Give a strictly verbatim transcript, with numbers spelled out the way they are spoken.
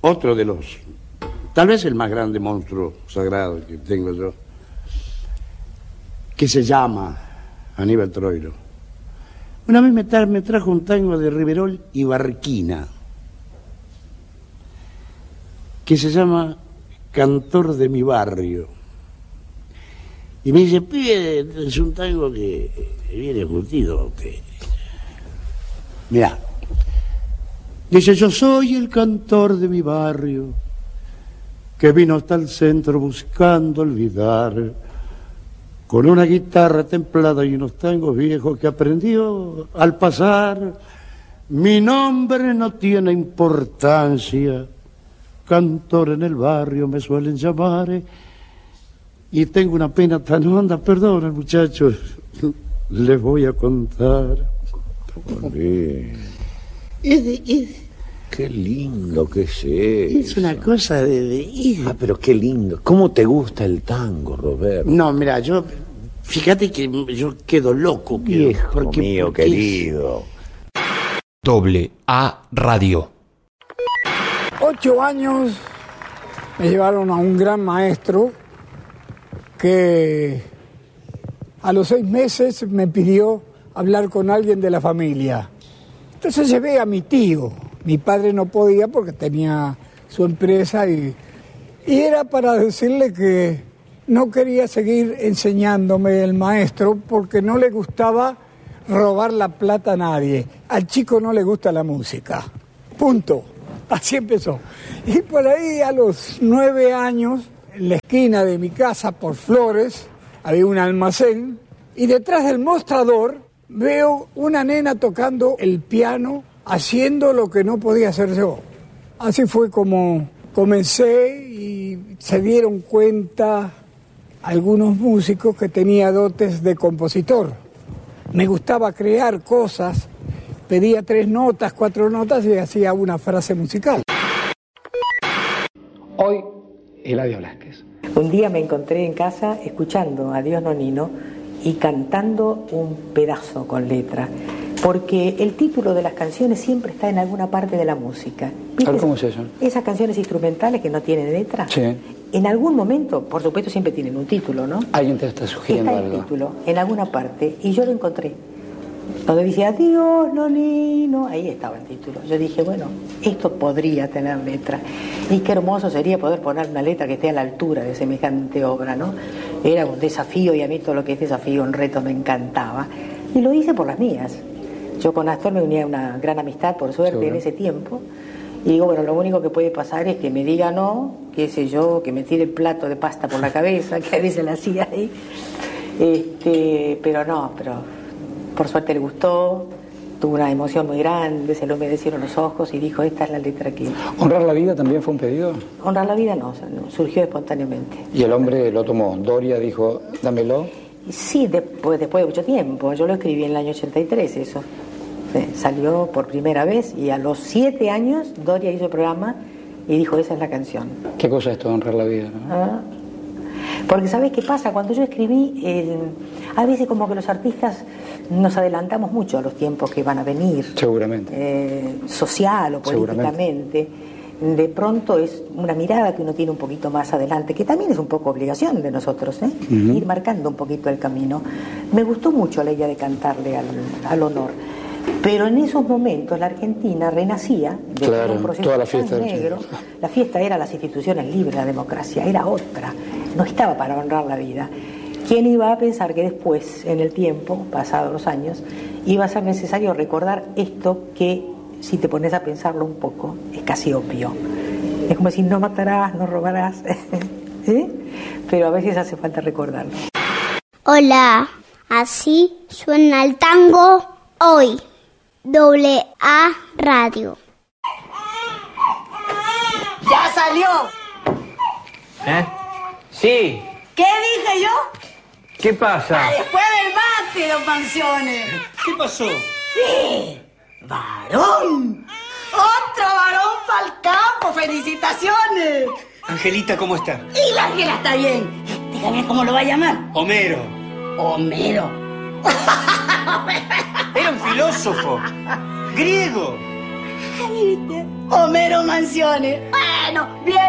otro de los, tal vez el más grande monstruo sagrado que tengo yo, que se llama Aníbal Troilo. Una vez me, tra me trajo un tango de Riverol y Barquina, que se llama Cantor de mi barrio. Y me dice, pibe, es un tango que viene curtido a usted. Mirá. Dice, yo soy el cantor de mi barrio, que vino hasta el centro buscando olvidar, con una guitarra templada y unos tangos viejos que aprendió al pasar. Mi nombre no tiene importancia, cantor en el barrio me suelen llamar, y tengo una pena tan honda, perdonen muchachos, les voy a contar. Es de, es, qué lindo que es eso. Es una cosa de, de... Ah, pero qué lindo. ¿Cómo te gusta el tango, Roberto? No, mira, yo... Fíjate que yo quedo loco. Quedo, Viejo porque, mío, porque querido. Doble A Radio. Ocho años me llevaron a un gran maestro que a los seis meses me pidió hablar con alguien de la familia. Entonces llevé a mi tío. Mi padre no podía porque tenía su empresa y, y era para decirle que no quería seguir enseñándome el maestro porque no le gustaba robar la plata a nadie. Al chico no le gusta la música. Punto. Así empezó. Y por ahí a los nueve años, en la esquina de mi casa, por Flores, había un almacén y detrás del mostrador veo una nena tocando el piano, haciendo lo que no podía hacer yo. Así fue como comencé y se dieron cuenta algunos músicos que tenía dotes de compositor. Me gustaba crear cosas, pedía tres notas, cuatro notas y hacía una frase musical. Hoy, Eladio Blasquez. Un día me encontré en casa escuchando a Dios Nonino y cantando un pedazo con letra, porque el título de las canciones siempre está en alguna parte de la música. ¿Viste? ¿Cómo es eso? Esas canciones instrumentales que no tienen letra. Sí. En algún momento, por supuesto, siempre tienen un título, ¿no? Alguien te está sugiriendo está el algo. título en alguna parte y yo lo encontré. Donde dice adiós, Nonino, ahí estaba el título. Yo dije, bueno, esto podría tener letra. Y qué hermoso sería poder poner una letra que esté a la altura de semejante obra, ¿no? Era un desafío y a mí todo lo que es desafío, un reto, me encantaba. Y lo hice por las mías. Yo con Astor me unía a una gran amistad, por suerte, ¿seguro? En ese tiempo. Y digo, bueno, lo único que puede pasar es que me diga no, qué sé yo, que me tire el plato de pasta por la cabeza, que a veces la hacía ahí. Este, pero no, pero por suerte le gustó, tuvo una emoción muy grande, se le humedecieron los ojos y dijo, esta es la letra que... ¿Honrar la vida también fue un pedido? Honrar la vida no, no, surgió espontáneamente. ¿Y el hombre lo tomó? Doria dijo, dámelo. Sí, después, después de mucho tiempo, yo lo escribí en el año ochenta y tres, eso. Salió por primera vez y a los siete años Doria hizo el programa y dijo, esa es la canción. ¿Qué cosa es esto, honrar la vida, no? ¿Ah? Porque ¿sabés qué pasa? Cuando yo escribí, eh, a veces como que los artistas nos adelantamos mucho a los tiempos que van a venir. Seguramente. Eh, social o políticamente. De pronto es una mirada que uno tiene un poquito más adelante, que también es un poco obligación de nosotros, ¿eh? Uh-huh. Ir marcando un poquito el camino. Me gustó mucho la idea de cantarle al, al honor. Pero en esos momentos la Argentina renacía de claro, un proceso toda la tan fiesta negro. La fiesta era las instituciones libres, la democracia, era otra. No estaba para honrar la vida. ¿Quién iba a pensar que después, en el tiempo, pasados los años, iba a ser necesario recordar esto que, si te pones a pensarlo un poco, es casi obvio? Es como decir, no matarás, no robarás, ¿eh? Pero a veces hace falta recordarlo. Hola, así suena el tango hoy. Doble A Radio. ¡Ya salió! ¿Eh? Sí. ¿Qué dije yo? ¿Qué pasa? Ah, después del mate, don Mansiones. ¿Qué pasó? Sí, varón. Otro varón para el campo. ¡Felicitaciones! Angelita, ¿cómo está? Y la Ángela está bien. Dígame cómo lo va a llamar. Homero. Homero. Era un filósofo griego. ¿Viste? Homero Mansiones. Bueno, bien